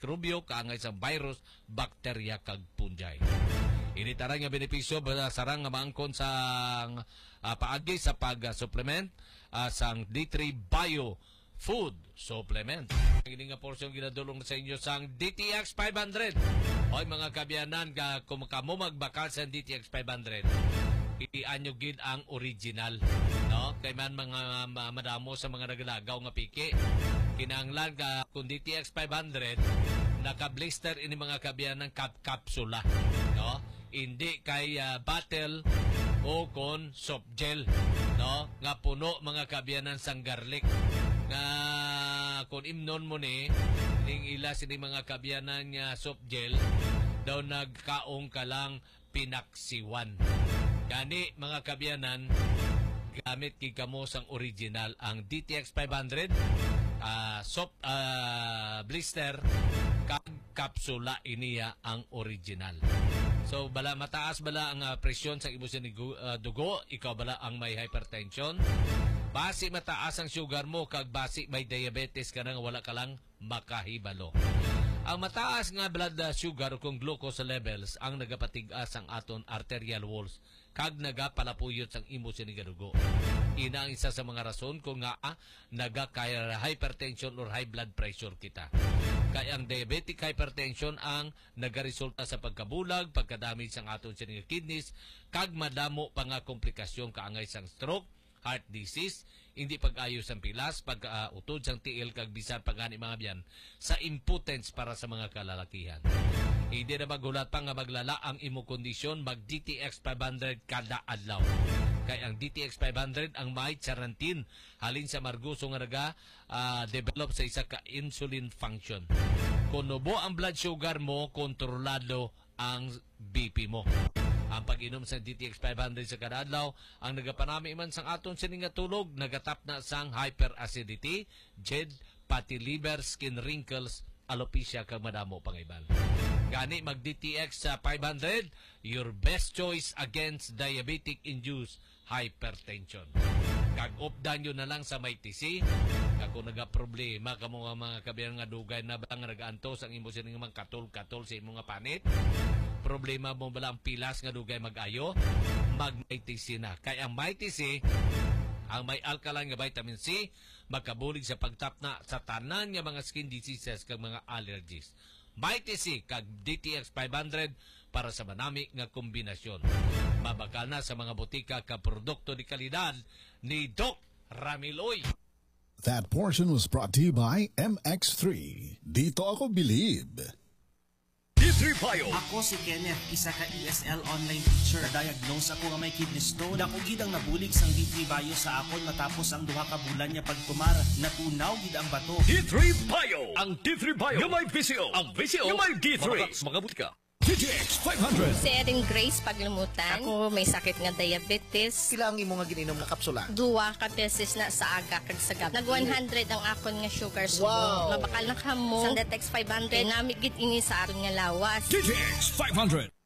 mikrobyo kaangay sa virus, bakterya kag fungi. Ini tarang nga benepisyo sarang nga maangkon sa paagi sa pag-supplement sang D3 Bio Food Supplement. Ini nga portion ginadulong sa inyo sang DTX 500. Oy mga kabyanan, kung kamo magbakal sa DTX 500, ianyo gid ang original, no? Kay man mga madamo sa mga naglagaw nga piki. Kinahanglan ka kung DTX 500 naka-blister ini mga kabyanan kapsula, no? Hindi kay bottle o kon soft gel, no? Nga puno mga kabyanan sang garlic. Nga kung imnon mo ni ning ila sini mga kabyanan nga soft gel daw nagkaong ka lang pinaksiwan. Gani mga kabyanan, gamit kamo sang original ang DTX 500 soft blister kag kapsula iniya ang original. So bala mataas bala ang presyon sa imo sa dugo, ikaw bala ang may hypertension, basi mataas ang sugar mo kag basi may diabetes ka na wala ka lang makahibalo. Ang mataas nga blood sugar o kung glucose levels ang nagapatigas ang aton arterial walls kag nagapalapuyot sang imo sining dugo. Ina ang isa sa mga rason kung nga nagakaya hypertension or high blood pressure kita. Kaya ang diabetic hypertension ang nagaresulta sa pagkabulag, pagkadamage sang aton sining kidneys kag madamo pa nga komplikasyon kaangay sang stroke, heart disease, hindi pag-ayos ang pilas, pag-utod sang tiil kag bisan pagani mga biyan sa impotence para sa mga kalalakihan. Hindi na magulat pa nga maglala ang imo kondisyon, mag DTX 500 kada adlaw. Kay ang DTX 500 ang may charantin halin sa marguso nga develop sa isa ka insulin function. Kung nubo ang blood sugar mo, kontrolado ang BP mo. Ang pag-inom sa DTX 500 sa kada adlaw ang nagapanami man sang aton sining nga tulog, nagatap na sang hyperacidity, JED, fatty liver, skin wrinkles, alopecia kag madamo pangibal. Gani mag DTX sa 500, your best choice against diabetic induced hypertension. Kag updan yun na lang sa may TC. Kung nagaproblema kamo nga mga kabilang nga dugay na bang nagaantos ang imo sining mga katol-katol sa imo nga panit, problema mo bala ang pilas nga dugay mag-ayo, mag-may TC na. Kaya ang may TC, ang may alkaline nga vitamin C, magkabulig sa pagtapna sa tanan nga mga skin diseases kag mga allergies. May TC kag DTX 500 para sa manami nga kombinasyon. Mabakal na sa mga butika ka produkto di kalidad ni Doc Ramiloy. That portion was brought to you by MX3. Dito ako believe. D3 Bio. Ako si Kenneth, isa ka ESL online teacher. Na-diagnose ako nga may kidney stone. Ako gid ang nabulig sang D3 Bio sa akon matapos ang 2 ka bulan niya pagkumar. Natunaw gid ang bato. D3 Bio. Ang D3 Bio yung may VCO. Ang VCO yung may D3. Mga butika. DTX 500. Si Erin Grace Paglumutan. Ako may sakit nga diabetes. Kailangan imo nga ginom nga kapsula. 2 ka beses na sa aga kag sa gabi. Nag 100 ang akon nga sugar subo. Wow. Mabakal na kamo. Sa DTX 500 namigit ini sa aron nga lawas. DTX 500.